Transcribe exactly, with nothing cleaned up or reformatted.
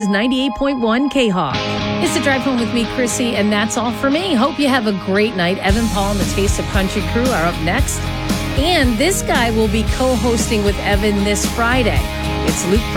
ninety-eight point one K-Hawk. It's the Drive Home with me, Chrissy, and that's all for me. Hope you have a great night. Evan Paul and the Taste of Country crew are up next. And this guy will be co-hosting with Evan this Friday. It's Luke Brown.